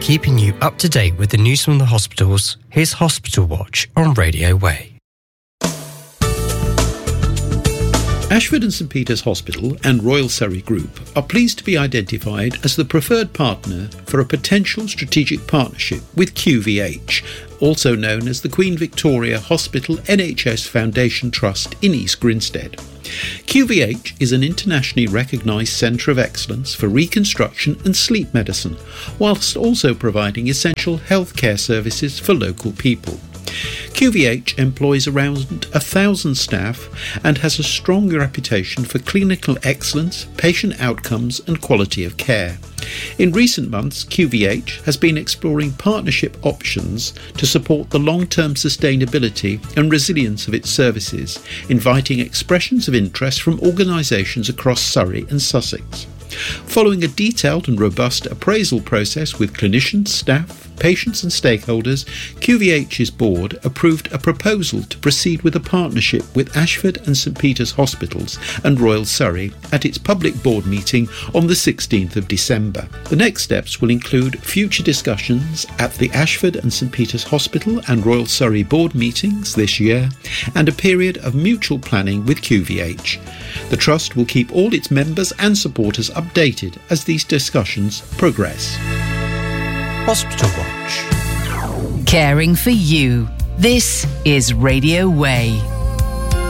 Keeping you up to date with the news from the hospitals, here's Hospital Watch on Radio Way. Ashford and St Peter's Hospital and Royal Surrey Group are pleased to be identified as the preferred partner for a potential strategic partnership with QVH, also known as the Queen Victoria Hospital NHS Foundation Trust in East Grinstead. QVH is an internationally recognised centre of excellence for reconstruction and sleep medicine, whilst also providing essential healthcare services for local people. QVH employs around 1,000 staff and has a strong reputation for clinical excellence, patient outcomes and quality of care. In recent months, QVH has been exploring partnership options to support the long-term sustainability and resilience of its services, inviting expressions of interest from organisations across Surrey and Sussex. Following a detailed and robust appraisal process with clinicians, staff, patients and stakeholders, QVH's board approved a proposal to proceed with a partnership with Ashford and St Peter's Hospitals and Royal Surrey at its public board meeting on the 16th of December. The next steps will include future discussions at the Ashford and St Peter's Hospital and Royal Surrey board meetings this year and a period of mutual planning with QVH. The Trust will keep all its members and supporters updated as these discussions progress. Hospital Watch. Caring for you. This is Radio Way.